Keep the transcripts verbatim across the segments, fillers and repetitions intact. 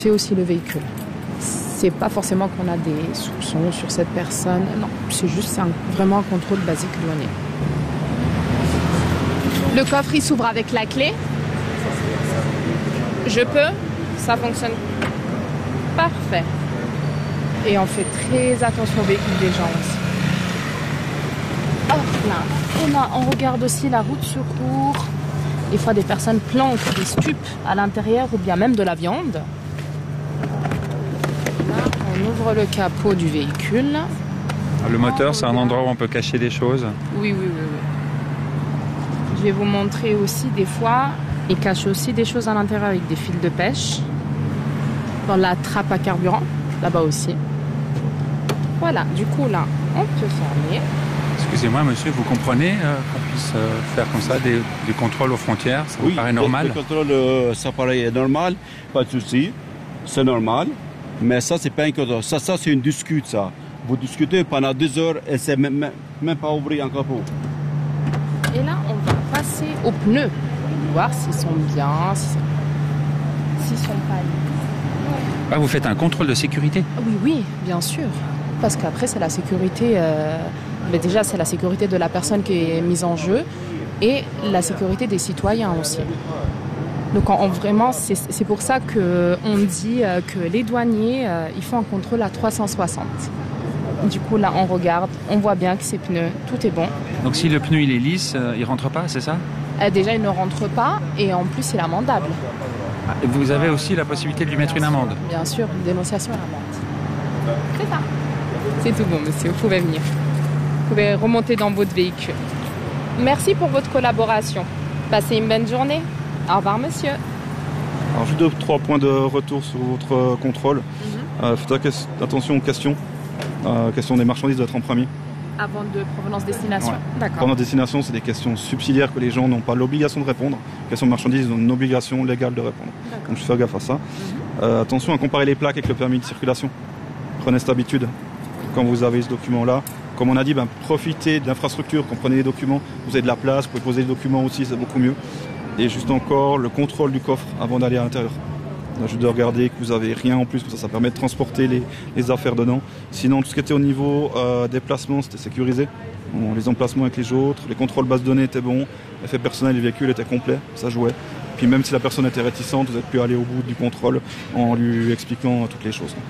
C'est aussi le véhicule. C'est pas forcément qu'on a des soupçons sur cette personne. Non, c'est juste c'est un, vraiment un contrôle basique douanier. Le coffre, il s'ouvre avec la clé. Je peux. Ça fonctionne. Parfait. Et on fait très attention au véhicule des gens aussi. Hop là. Et là, on regarde aussi la route secours. Des fois, des personnes planquent des stupes à l'intérieur ou bien même de la viande. Là, on ouvre le capot du véhicule. Le moteur, c'est un endroit où on peut cacher des choses. Oui, oui, oui, oui. Je vais vous montrer aussi des fois, ils cachent aussi des choses à l'intérieur avec des fils de pêche. Dans la trappe à carburant, là-bas aussi. Voilà, du coup là, on peut fermer. Excusez-moi monsieur, vous comprenez euh, qu'on puisse euh, faire comme ça des, des contrôles aux frontières? Ça vous oui, paraît normal? Le contrôle, euh, ça paraît normal, pas de souci, c'est normal. Mais ça, c'est pas un contrôle. Ça, ça c'est une discute, ça. Vous discutez pendant deux heures et c'est même, même pas ouvrir un capot. Et là, on va passer aux pneus. Voir s'ils sont bien, s'ils sont pas... Ah, vous faites un contrôle de sécurité? Oui, oui, bien sûr. Parce qu'après, c'est la sécurité... Euh... Mais déjà, c'est la sécurité de la personne qui est mise en jeu et la sécurité des citoyens aussi. Donc, on, on, vraiment, c'est pour ça qu'on dit euh, que les douaniers, euh, ils font un contrôle à trois cent soixante. Du coup, là, on regarde, on voit bien que ces pneus, tout est bon. Donc, si le pneu, il est lisse, euh, il rentre pas, c'est ça? euh, Déjà, il ne rentre pas et en plus, il est amendable. Ah, vous avez aussi la possibilité de lui mettre une amende? Bien sûr, une dénonciation à l'amende. C'est ça. C'est tout bon, monsieur, vous pouvez venir. Vous pouvez remonter dans votre véhicule. Merci pour votre collaboration. Passez une bonne journée. Au revoir, monsieur. Alors, juste deux, trois points de retour sur votre euh, contrôle. Mm-hmm. euh, faites attention aux questions. Euh, question des marchandises doit être en premier. Avant de provenance-destination. Ouais. D'accord. Provenance-destination, c'est des questions subsidiaires que les gens n'ont pas l'obligation de répondre. Questions de marchandises, ils ont une obligation légale de répondre. Donc, je fais gaffe à ça. Mm-hmm. euh, attention à comparer les plaques avec le permis de circulation. Prenez cette habitude quand vous avez ce document-là. Comme on a dit, ben, profitez de l'infrastructure, comprenez les documents, vous avez de la place, vous pouvez poser les documents aussi, c'est beaucoup mieux. Et juste encore, le contrôle du coffre avant d'aller à l'intérieur. Juste de regarder que vous n'avez rien en plus, ça, ça permet de transporter les, les affaires dedans. Sinon, tout ce qui était au niveau euh, des placements, c'était sécurisé. Bon, les emplacements avec les autres, les contrôles base de données étaient bons, l'effet personnel du véhicule était complet, ça jouait. Puis même si la personne était réticente, vous avez pu aller au bout du contrôle en lui expliquant toutes les choses.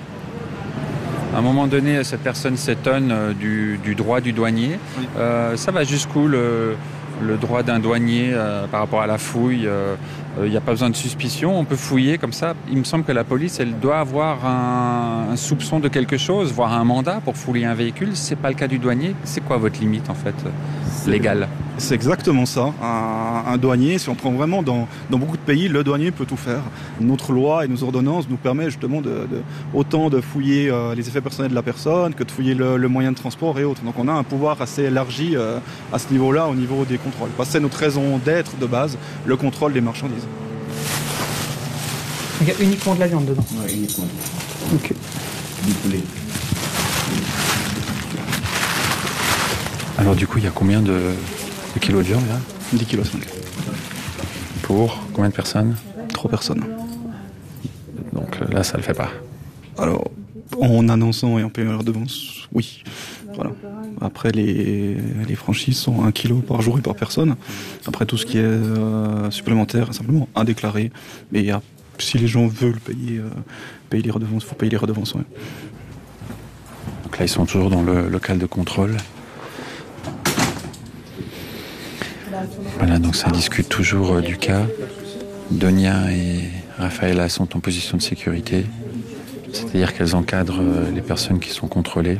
À un moment donné, cette personne s'étonne euh, du, du droit du douanier. Oui. Euh, ça va jusqu'où le, le droit d'un douanier euh, par rapport à la fouille? Il euh, n'y euh, a pas besoin de suspicion, on peut fouiller comme ça. Il me semble que la police, elle doit avoir un, un soupçon de quelque chose, voire un mandat pour fouiller un véhicule. C'est pas le cas du douanier. C'est quoi votre limite en fait légale? C'est exactement ça. Un, un douanier, si on prend vraiment dans, dans beaucoup de pays, le douanier peut tout faire. Notre loi et nos ordonnances nous permettent justement de, de, autant de fouiller euh, les effets personnels de la personne que de fouiller le, le moyen de transport et autres. Donc on a un pouvoir assez élargi euh, à ce niveau-là, au niveau des contrôles. Parce que c'est notre raison d'être de base, le contrôle des marchandises. Il y a uniquement de la viande dedans? Oui, uniquement. Ok. Du poulet. Alors du coup, il y a combien de, de kilos de viande là? dix kilos cinq. Pour combien de personnes? Trois personnes. Donc là, ça le fait pas. Alors, en annonçant et en payant leur devance, oui. Voilà. Après, les, les franchises sont un kilo par jour et par personne. Après, tout ce qui est euh, supplémentaire est simplement indéclaré. Mais il y a, si les gens veulent payer, euh, payer les redevances, il faut payer les redevances. Ouais. Donc là, ils sont toujours dans le local de contrôle. Voilà, donc ça discute toujours euh, du cas. Donia et Rafaela sont en position de sécurité, c'est-à-dire qu'elles encadrent euh, les personnes qui sont contrôlées.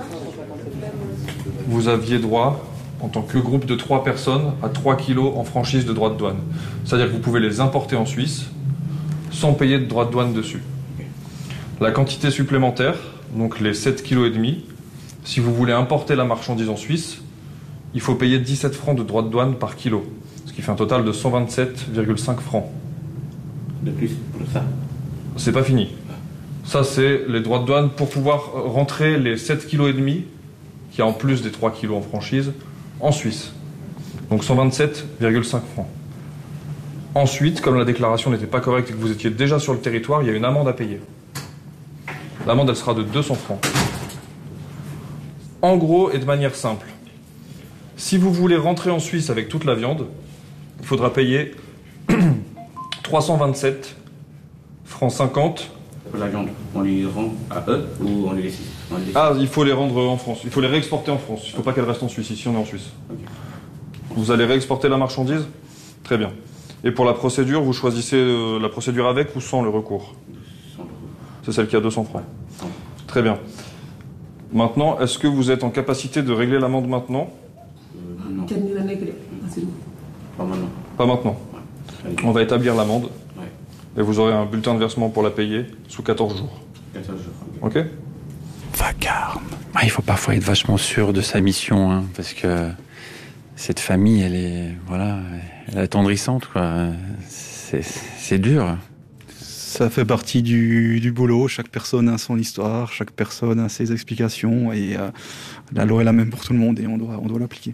Vous aviez droit, en tant que groupe de trois personnes, à trois kilos en franchise de droits de douane. C'est-à-dire que vous pouvez les importer en Suisse sans payer de droits de douane dessus. La quantité supplémentaire, donc les sept virgule cinq kilos, si vous voulez importer la marchandise en Suisse, il faut payer dix-sept francs de droits de douane par kilo, ce qui fait un total de cent vingt-sept virgule cinq francs. De plus pour ça? C'est pas fini. Ça, c'est les droits de douane pour pouvoir rentrer les sept virgule cinq kilos, qui est en plus des trois kilos en franchise, en Suisse. Donc cent vingt-sept virgule cinq francs. Ensuite, comme la déclaration n'était pas correcte et que vous étiez déjà sur le territoire, il y a une amende à payer. L'amende, elle sera de deux cents francs. En gros et de manière simple, si vous voulez rentrer en Suisse avec toute la viande, il faudra payer trois cent vingt-sept francs cinquante. La viande, on les rend à eux ou on les laisse, on les laisse... Ah, il faut les rendre en France. Il faut les réexporter en France. Il ne faut pas qu'elles restent en Suisse. Ici, on est en Suisse. Okay. Vous allez réexporter la marchandise ? Très bien. Et pour la procédure, vous choisissez euh, la procédure avec ou sans le recours ? C'est celle qui a deux cents francs. Très bien. Maintenant, est-ce que vous êtes en capacité de régler l'amende maintenant ? euh, Non. Pas maintenant. Pas maintenant. Ouais. On va établir l'amende. Ouais. Et vous aurez un bulletin de versement pour la payer sous quatorze jours. quatorze jours. Ok ? Vacarme. Ah, il faut parfois être vachement sûr de sa mission, hein, parce que cette famille, elle est, voilà, elle est attendrissante, quoi. C'est, c'est dur. Ça fait partie du, du boulot. Chaque personne a son histoire, chaque personne a ses explications, et euh, la loi est la même pour tout le monde et on doit, on doit l'appliquer.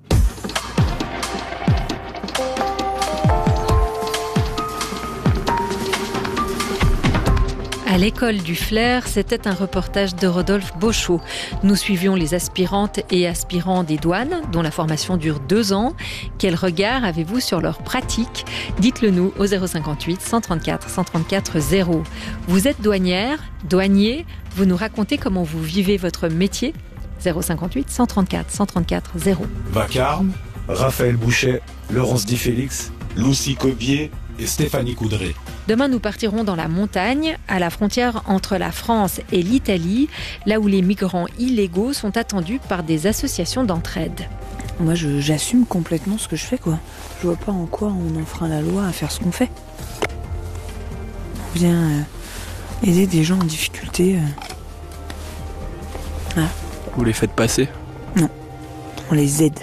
À l'école du Flair, c'était un reportage de Rodolphe Beauchot. Nous suivions les aspirantes et aspirants des douanes, dont la formation dure deux ans. Quel regard avez-vous sur leur pratique ? Dites-le nous au zéro cinquante-huit cent trente-quatre cent trente-quatre zéro. Vous êtes douanière, douanier, vous nous racontez comment vous vivez votre métier ? zéro cinquante-huit cent trente-quatre cent trente-quatre zéro. Vacarme, Raphaël Bouchet, Laurence Di Félix, Lucie Cobier et Stéphanie Coudray. Demain, nous partirons dans la montagne, à la frontière entre la France et l'Italie, là où les migrants illégaux sont attendus par des associations d'entraide. Moi, je, j'assume complètement ce que je fais, quoi. Je vois pas en quoi on enfreint la loi à faire ce qu'on fait. On vient euh, aider des gens en difficulté. Euh... Ah. Vous les faites passer ? Non, on les aide.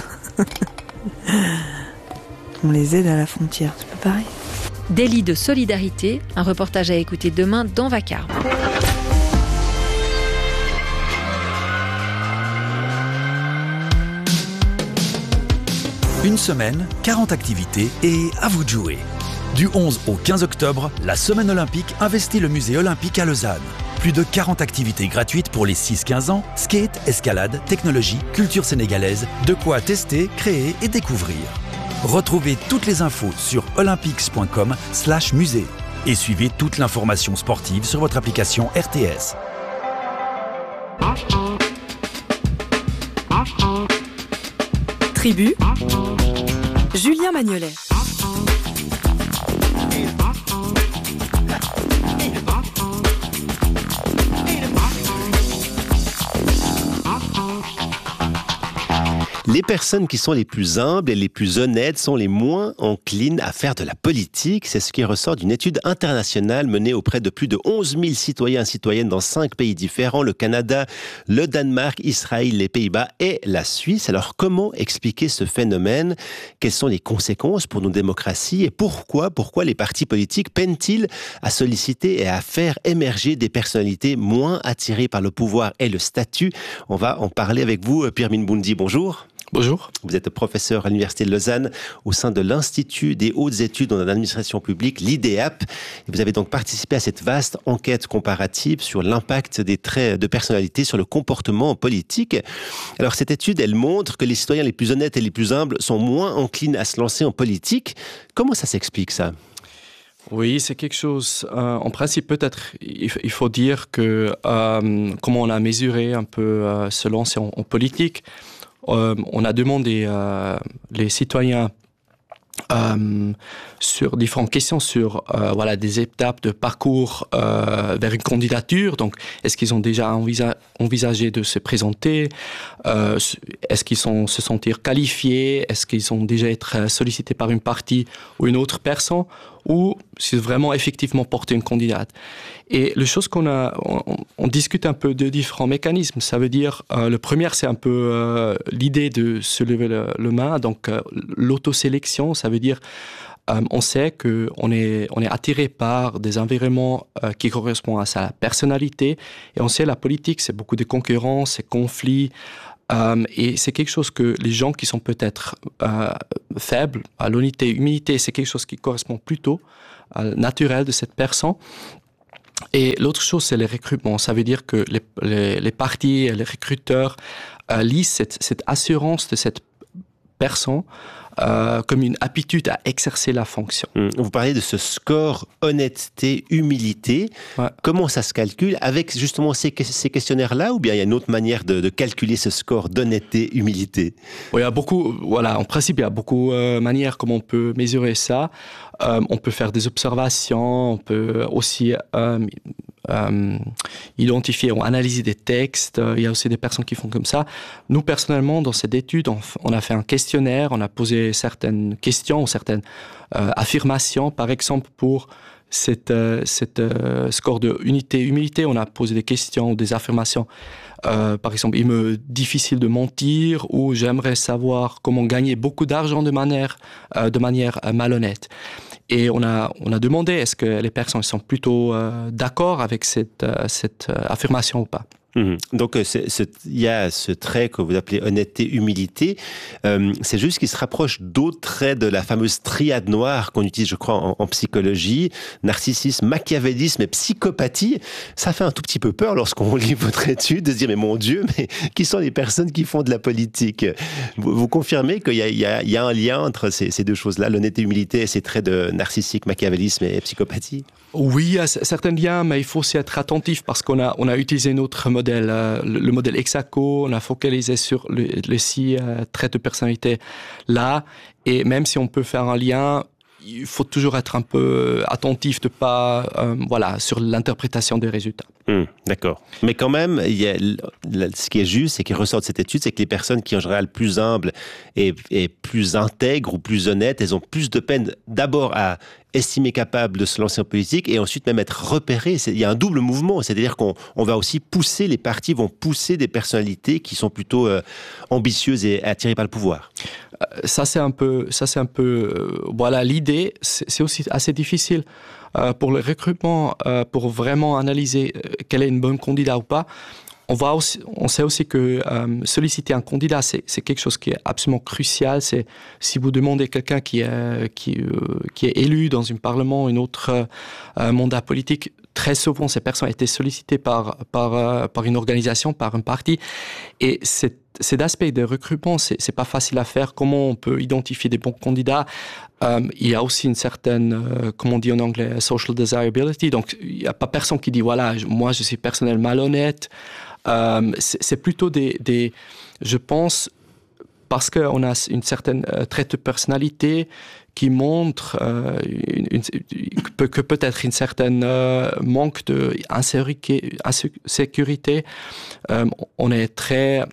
On les aide à la frontière, c'est pas pareil. Délit de solidarité, un reportage à écouter demain dans Vacarme. Une semaine, quarante activités et à vous de jouer. Du onze au quinze octobre, la Semaine olympique investit le musée olympique à Lausanne. Plus de quarante activités gratuites pour les six quinze ans, skate, escalade, technologie, culture sénégalaise, de quoi tester, créer et découvrir. Retrouvez toutes les infos sur olympics point com slash musée et suivez toute l'information sportive sur votre application R T S. Tribu, Julien Magnolet. Les personnes qui sont les plus humbles et les plus honnêtes sont les moins enclines à faire de la politique. C'est ce qui ressort d'une étude internationale menée auprès de plus de onze mille citoyens et citoyennes dans cinq pays différents, le Canada, le Danemark, Israël, les Pays-Bas et la Suisse. Alors comment expliquer ce phénomène ? Quelles sont les conséquences pour nos démocraties et pourquoi, pourquoi les partis politiques peinent-ils à solliciter et à faire émerger des personnalités moins attirées par le pouvoir et le statut ? On va en parler avec vous, Pierre Minboundi. Bonjour. Bonjour. Vous êtes professeur à l'Université de Lausanne au sein de l'Institut des hautes études en administration publique, l'I D A P. Et vous avez donc participé à cette vaste enquête comparative sur l'impact des traits de personnalité sur le comportement politique. Alors cette étude, elle montre que les citoyens les plus honnêtes et les plus humbles sont moins enclins à se lancer en politique. Comment ça s'explique ça ? Oui, c'est quelque chose, euh, en principe peut-être, il, il faut dire que euh, comment on a mesuré un peu euh, se lancer en, en politique. Euh, on a demandé euh, les citoyens euh, sur différentes questions sur euh, voilà des étapes de parcours euh, vers une candidature. Donc, est-ce qu'ils ont déjà envisa- envisagé de se présenter ? euh, Est-ce qu'ils sont se sentir qualifiés ? Est-ce qu'ils ont déjà été sollicités par une partie ou une autre personne ? Ou c'est vraiment effectivement porter une candidate. Et les choses qu'on a, on, on discute un peu de différents mécanismes. Ça veut dire, euh, le premier, c'est un peu euh, l'idée de se lever le, le main. Donc, euh, l'autosélection, ça veut dire, euh, on sait qu'on est, on est attiré par des environnements euh, qui correspondent à sa personnalité. Et on sait la politique, c'est beaucoup de concurrence, c'est conflits. Euh, et c'est quelque chose que les gens qui sont peut-être euh, faibles à l'honnêteté, humilité, c'est quelque chose qui correspond plutôt à naturel de cette personne. Et l'autre chose, c'est les recrutements. Ça veut dire que les, les, les partis, les recruteurs euh, lisent cette, cette assurance de cette personne euh, comme une aptitude à exercer la fonction. Vous parlez de ce score honnêteté, humilité. Ouais. Comment ça se calcule? Avec justement ces, ces questionnaires-là, ou bien il y a une autre manière de, de calculer ce score d'honnêteté, humilité? Oui, il y a beaucoup, voilà, en principe, il y a beaucoup de euh, manières comment on peut mesurer ça. Euh, on peut faire des observations, on peut aussi euh, euh, identifier ou analyser des textes. Il y a aussi des personnes qui font comme ça. Nous, personnellement, dans cette étude, on, on a fait un questionnaire, on a posé certaines questions ou certaines euh, affirmations. Par exemple, pour cette, euh, cette euh, score de unité, humilité, on a posé des questions ou des affirmations. Euh, par exemple, il me difficile de mentir, ou j'aimerais savoir comment gagner beaucoup d'argent de manière, euh, de manière euh, malhonnête. Et on a, on a demandé est-ce que les personnes sont plutôt euh, d'accord avec cette, euh, cette euh, affirmation ou pas. Mmh. Donc, il y a ce trait que vous appelez honnêteté, humilité. Euh, c'est juste qu'il se rapproche d'autres traits de la fameuse triade noire qu'on utilise, je crois, en, en psychologie. Narcissisme, machiavélisme et psychopathie. Ça fait un tout petit peu peur lorsqu'on lit votre étude de se dire, mais mon Dieu, mais qui sont les personnes qui font de la politique? Vous, vous confirmez qu'il y a, il y a, il y a un lien entre ces, ces deux choses-là, l'honnêteté, humilité et ces traits de narcissique, machiavélisme et psychopathie? Oui, il y a certains liens, mais il faut aussi être attentif parce qu'on a, on a utilisé notre modèle, euh, le, le modèle Exaco, on a focalisé sur le, les six euh, traits de personnalité là, et même si on peut faire un lien, il faut toujours être un peu attentif de pas, euh, voilà, sur l'interprétation des résultats. Mmh, d'accord. Mais quand même, il y a, ce qui est juste, c'est qu'il ressort de cette étude, c'est que les personnes qui, en général, plus humbles et, et plus intègres ou plus honnêtes, elles ont plus de peine d'abord à estimer capable de se lancer en politique et ensuite même être repérées. Il y a un double mouvement, c'est-à-dire qu'on on va aussi pousser, les partis vont pousser des personnalités qui sont plutôt euh, ambitieuses et attirées par le pouvoir. Ça, c'est un peu, ça, c'est un peu, euh, voilà, l'idée, c'est, c'est aussi assez difficile euh, pour le recrutement, euh, pour vraiment analyser euh, quel est une bonne candidat ou pas. On, va aussi, on sait aussi que euh, solliciter un candidat, c'est, c'est quelque chose qui est absolument crucial. C'est, si vous demandez quelqu'un qui est, qui, euh, qui est élu dans un parlement, un autre euh, mandat politique, très souvent, ces personnes ont été sollicitées par, par, euh, par une organisation, par un parti. Et cet, cet aspect de recrutement, c'est, c'est pas facile à faire. Comment on peut identifier des bons candidats? Euh, il y a aussi une certaine, euh, comment on dit en anglais, social desirability. Donc, il n'y a pas personne qui dit, voilà, moi, je suis personnel malhonnête. Euh, c'est, c'est plutôt des, des, je pense, parce qu'on a une certaine euh, trait de personnalité qui montre euh, une, une, que, que peut-être une certaine euh, manque de insécurité. insécurité. Euh, on est très,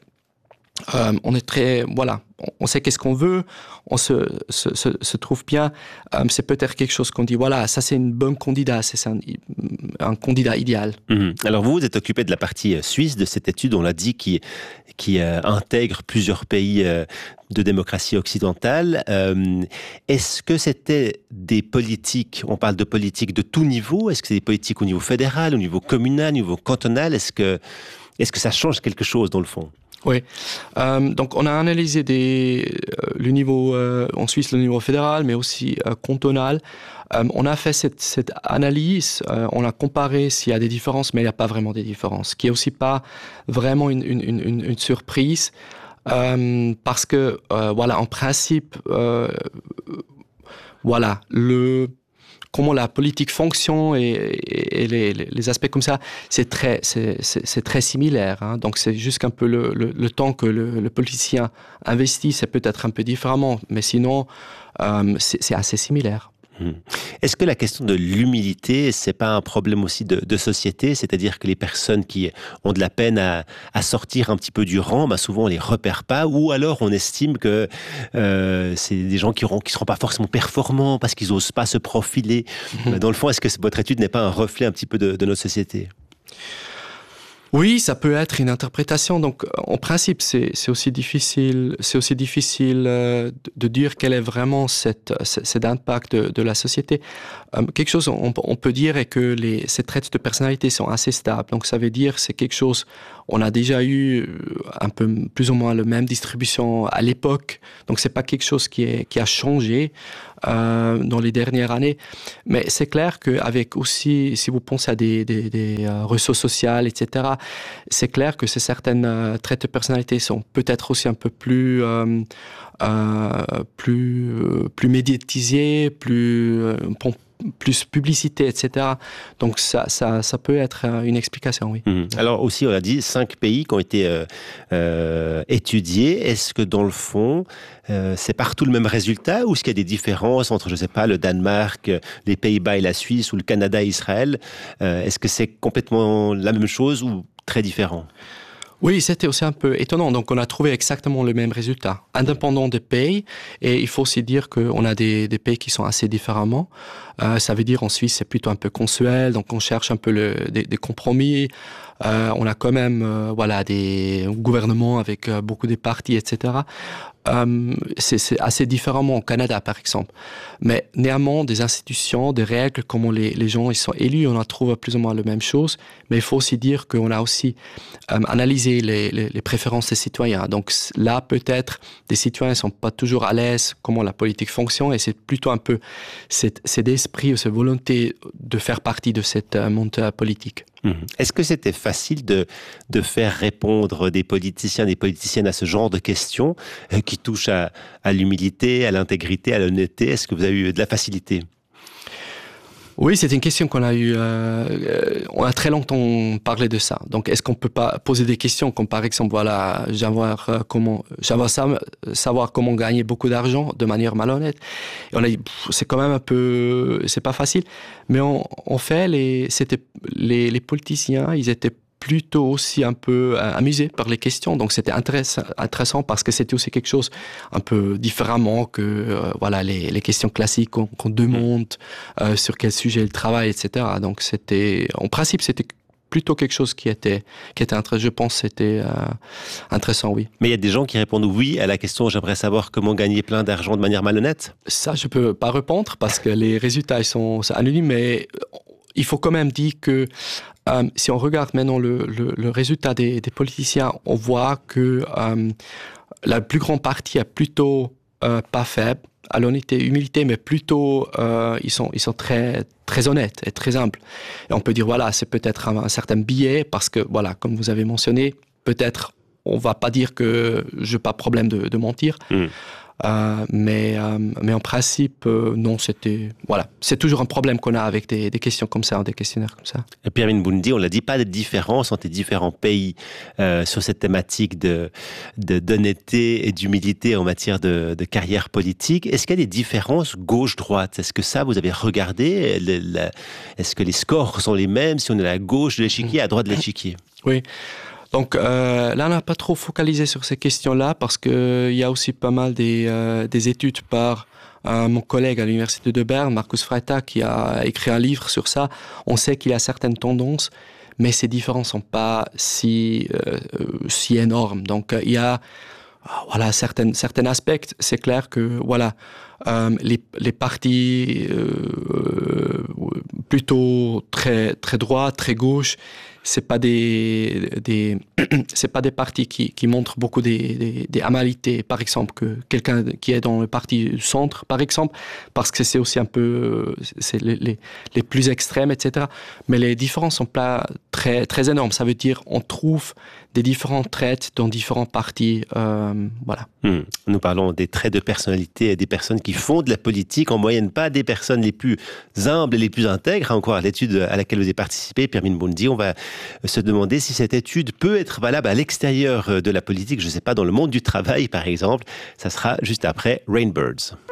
euh, on est très, voilà, on sait qu'est-ce qu'on veut, on se, se, se, se trouve bien. Euh, c'est peut-être quelque chose qu'on dit, voilà, ça c'est une bonne candidat, c'est un, un candidat idéal. Mmh. Alors vous, vous êtes occupé de la partie suisse de cette étude, on l'a dit, qui, qui euh, intègre plusieurs pays euh, de démocratie occidentale. Euh, est-ce que c'était des politiques, on parle de politiques de tout niveau, est-ce que c'est des politiques au niveau fédéral, au niveau communal, au niveau cantonal, est-ce que, est-ce que ça change quelque chose dans le fond? Oui, euh, donc on a analysé des, euh, le niveau euh, en Suisse, le niveau fédéral, mais aussi euh, cantonal. Euh, on a fait cette, cette analyse, euh, on a comparé s'il y a des différences, mais il n'y a pas vraiment des différences, ce qui est aussi pas vraiment une, une, une, une surprise, euh, parce que euh, voilà, en principe, euh, voilà, le comment la politique fonctionne et, et, et les, les aspects comme ça, c'est très, c'est, c'est, c'est très similaire. Hein. Donc c'est juste un peu le, le, le temps que le, le politicien investit, c'est peut-être un peu différemment, mais sinon, euh, c'est, c'est assez similaire. Est-ce que la question de l'humilité, c'est pas un problème aussi de, de société? C'est-à-dire que les personnes qui ont de la peine à, à sortir un petit peu du rang, bah souvent on les repère pas, ou alors on estime que euh, c'est des gens qui ne qui seront pas forcément performants parce qu'ils n'osent pas se profiler. Mmh. Dans le fond, est-ce que votre étude n'est pas un reflet un petit peu de, de notre société? Oui, ça peut être une interprétation. Donc, en principe, c'est, c'est aussi difficile, c'est aussi difficile euh, de dire quel est vraiment cette, cet impact de, de la société. Euh, quelque chose, on, on peut dire, est que les, ces traits de personnalité sont assez stables. Donc, ça veut dire c'est quelque chose. On a déjà eu un peu plus ou moins la même distribution à l'époque. Donc, c'est pas quelque chose qui est qui a changé euh, dans les dernières années. Mais c'est clair qu'avec aussi, si vous pensez à des, des, des euh, ressources sociales, et cetera, c'est clair que ces certaines euh, traits de personnalité sont peut-être aussi un peu plus euh, euh, plus euh, plus médiatisés, plus euh, plus publicité, et cetera. Donc ça, ça, ça peut être une explication, oui. Mmh. Alors aussi, on a dit cinq pays qui ont été euh, euh, étudiés. Est-ce que dans le fond, euh, c'est partout le même résultat ou est-ce qu'il y a des différences entre, je ne sais pas, le Danemark, les Pays-Bas et la Suisse ou le Canada et Israël? euh, Est-ce que c'est complètement la même chose ou très différent? Oui, c'était aussi un peu étonnant. Donc, on a trouvé exactement le même résultat, indépendant des pays. Et il faut aussi dire qu'on a des, des pays qui sont assez différemment. Euh, ça veut dire en Suisse, c'est plutôt un peu consensuel. Donc, on cherche un peu le, des, des compromis. Euh, on a quand même, euh, voilà, des gouvernements avec euh, beaucoup de partis, et cetera. Euh, c'est, c'est assez différemment au Canada, par exemple. Mais néanmoins, des institutions, des règles, comment les, les gens ils sont élus, on en trouve plus ou moins la même chose. Mais il faut aussi dire qu'on a aussi euh, analysé les, les, les préférences des citoyens. Donc là, peut-être, des citoyens ne sont pas toujours à l'aise comment la politique fonctionne et c'est plutôt un peu cet, cet esprit ou cette volonté de faire partie de cette euh, monde politique. Mmh. Est-ce que c'était facile de, de faire répondre des politiciens, des politiciennes à ce genre de questions euh, qui touchent à, à l'humilité, à l'intégrité, à l'honnêteté? Est-ce que vous avez eu de la facilité? Oui, c'est une question qu'on a eu. Euh, on a très longtemps parlé de ça. Donc, est-ce qu'on peut pas poser des questions comme par exemple, voilà, j'aimerais comment, j'aimerais savoir comment gagner beaucoup d'argent de manière malhonnête. Et on a dit, pff, c'est quand même un peu, c'est pas facile. Mais on, on fait les, c'était les, les politiciens, ils étaient plutôt aussi un peu amusé par les questions. Donc, c'était intéressant, intéressant parce que c'était aussi quelque chose un peu différemment que euh, voilà, les, les questions classiques qu'on, qu'on demande, euh, sur quel sujet il travaille, et cetera. Donc, c'était, en principe, c'était plutôt quelque chose qui était, qui était intéressant. Je pense que c'était euh, intéressant, oui. Mais il y a des gens qui répondent oui à la question « J'aimerais savoir comment gagner plein d'argent de manière malhonnête ». Ça, je peux pas répondre parce que les résultats ils sont, sont anonymes, mais il faut quand même dire que Euh, si on regarde maintenant le, le, le résultat des, des politiciens, on voit que euh, la plus grande partie est plutôt euh, pas faible à l'honnêteté, humilité, mais plutôt euh, ils sont ils sont très très honnêtes et très humbles. Et on peut dire voilà, c'est peut-être un, un certain biais parce que voilà, comme vous avez mentionné, peut-être on va pas dire que j'ai pas problème de, de mentir. Mmh. Euh, mais, euh, mais en principe, euh, non, c'était, voilà. C'est toujours un problème qu'on a avec des, des questions comme ça, des questionnaires comme ça. Et Pirmin Boundi, on l'a dit, pas de différence entre les différents pays euh, sur cette thématique de, de, d'honnêteté et d'humilité en matière de, de carrière politique. Est-ce qu'il y a des différences gauche-droite? Est-ce que ça, vous avez regardé? Le, la, est-ce que les scores sont les mêmes si on est à la gauche de l'échiquier, à droite de l'échiquier? Oui. Donc euh, là, on n'a pas trop focalisé sur ces questions-là parce qu'il euh, y a aussi pas mal des, euh, des études par euh, mon collègue à l'université de Berne, Markus Freitag, qui a écrit un livre sur ça. On sait qu'il y a certaines tendances, mais ces différences ne sont pas si, euh, si énormes. Donc il y a voilà, certains, certains aspects. C'est clair que voilà, euh, les, les partis euh, plutôt très, très droits, très gauches, c'est pas des, des c'est pas des partis qui, qui montrent beaucoup des, des, des amalités, par exemple, que quelqu'un qui est dans le parti centre, par exemple, parce que c'est aussi un peu, c'est les, les, les plus extrêmes, et cetera. Mais les différences sont pas très, très énormes. Ça veut dire, on trouve des différents traits dans différents partis, euh, voilà. Mmh. Nous parlons des traits de personnalité et des personnes qui font de la politique, en moyenne pas des personnes les plus humbles et les plus intègres. Encore à l'étude à laquelle vous avez participé, Pirmin Boundi, on va se demander si cette étude peut être valable à l'extérieur de la politique, je ne sais pas, dans le monde du travail par exemple. Ça sera juste après Rainbirds.